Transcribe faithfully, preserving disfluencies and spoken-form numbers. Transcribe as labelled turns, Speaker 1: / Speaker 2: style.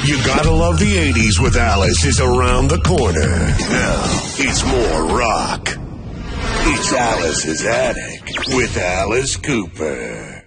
Speaker 1: You Gotta Love the eighties with Alice is around the corner. Now, it's more rock. It's Alice's Attic with Alice Cooper.